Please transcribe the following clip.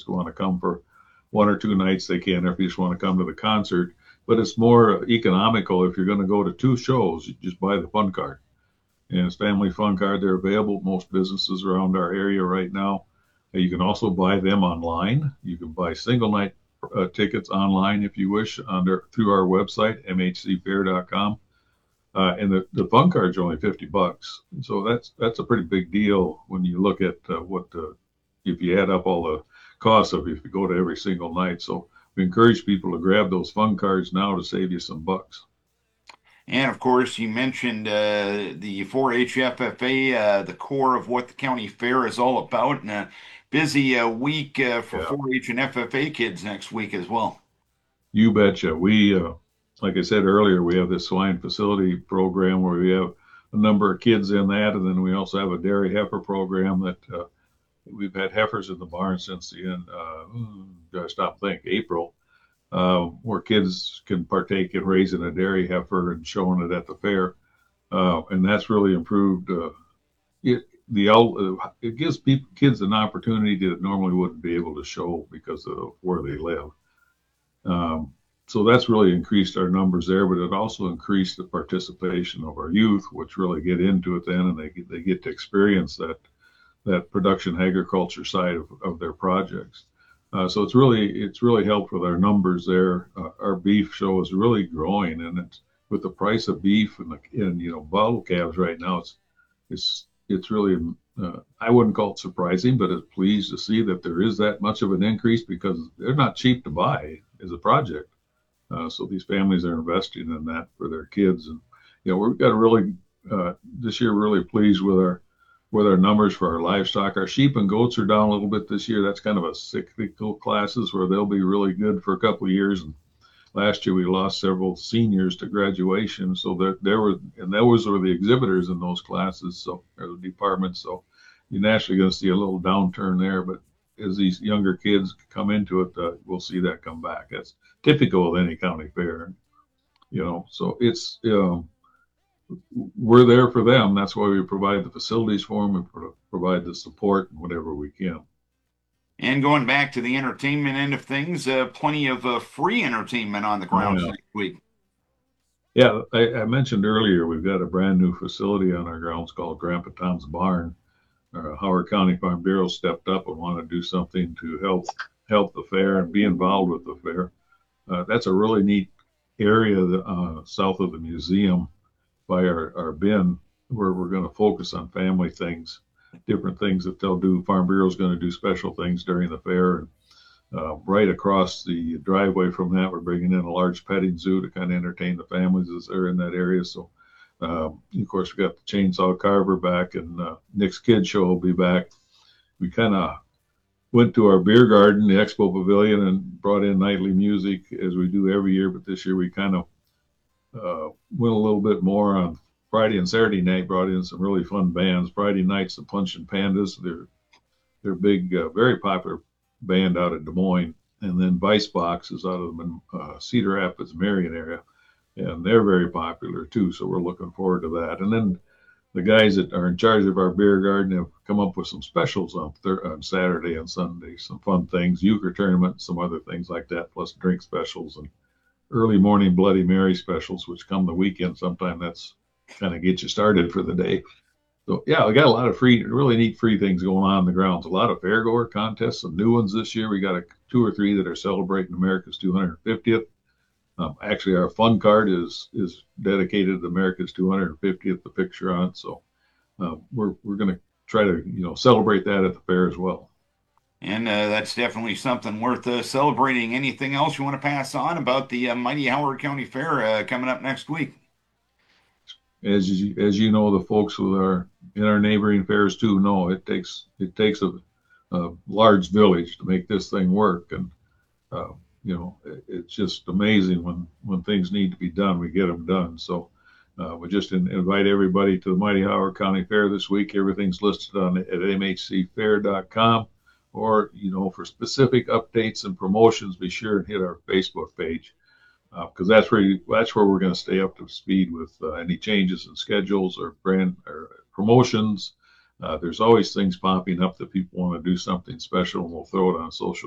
just want to come for 1 or 2 nights, they can. Or if you just want to come to the concert, but it's more economical if you're going to go to 2 shows. You just buy the fun card, and it's family fun card. They're available at most businesses around our area right now. You can also buy them online. You can buy single night tickets online if you wish through our website mhcfair.com. And the fun cards are only $50, so that's a pretty big deal when you look at if you add up all the costs of if you go to every single night. So we encourage people to grab those fun cards now to save you some bucks. And of course, you mentioned the 4-H FFA, the core of what the county fair is all about, and a busy week for Yeah, 4-H and FFA kids next week as well. you betcha. Like I said earlier, we have this swine facility program where we have a number of kids in that, and then we also have a dairy heifer program that we've had heifers in the barn since the end. Gotta stop think April, where kids can partake in raising a dairy heifer and showing it at the fair, and that's really improved. It it gives kids an opportunity that normally wouldn't be able to show because of where they live. Um, so that's really increased our numbers there, but it also increased the participation of our youth, which really get into it then, and they get to experience that production agriculture side of their projects. So it's really helped with our numbers there. Our beef show is really growing, and with the price of beef and bottle calves right now, it's really I wouldn't call it surprising, but it's pleased to see that there is that much of an increase because they're not cheap to buy as a project. So these families are investing in that for their kids, and we've got a really this year really pleased with our numbers for our livestock. Our sheep and goats are down a little bit this year. That's kind of a cyclical classes where they'll be really good for a couple of years. And last year we lost several seniors to graduation, so those were the exhibitors in those classes, so or the departments. So you're naturally going to see a little downturn there, but as these younger kids come into it, we'll see that come back. That's typical of any county fair, So we're there for them. That's why we provide the facilities for them and provide the support and whatever we can. And going back to the entertainment end of things, plenty of free entertainment on the Oh grounds yeah, next week. yeah. I mentioned earlier we've got a brand new facility on our grounds called Grandpa Tom's Barn. Howard County Farm Bureau stepped up and wanted to do something to help the fair and be involved with the fair. That's a really neat area south of the museum by our bin where we're going to focus on family things, different things that they'll do. Farm Bureau is going to do special things during the fair. And right across the driveway from that, we're bringing in a large petting zoo to kind of entertain the families as they're in that area. So, of course, we got the Chainsaw Carver back, and Nick's Kid Show will be back. We kind of went to our beer garden, the Expo Pavilion, and brought in nightly music as we do every year. But this year we kind of went a little bit more on Friday and Saturday night. Brought in some really fun bands. Friday night's the Punch and Pandas. They're big, very popular band out of Des Moines. And then Vice Box is out of the Cedar Rapids, Marion area, and they're very popular too. So we're looking forward to that. And then the guys that are in charge of our beer garden have come up with some specials on Saturday and Sunday, some fun things, euchre tournament, some other things like that, plus drink specials and early morning Bloody Mary specials, which come the weekend. Sometime that's kind of get you started for the day. So yeah, we got a lot of really neat free things going on in the grounds. A lot of fairgoer contests, some new ones this year. We got 2 or 3 that are celebrating America's 250th. Actually, our fun card is dedicated to America's 250th. The picture on it, so we're going to try to celebrate that at the fair as well. And that's definitely something worth celebrating. Anything else you want to pass on about the mighty Howard County Fair coming up next week? As you know, the folks in our neighboring fairs too know it takes a large village to make this thing work, and it's just amazing when things need to be done, we get them done. So we just invite everybody to the mighty Howard County Fair this week. Everything's listed at mhcfair.com, or for specific updates and promotions, be sure and hit our Facebook page. Because that's where we're going to stay up to speed with any changes in schedules or brand or promotions. There's always things popping up that people want to do something special, and we'll throw it on social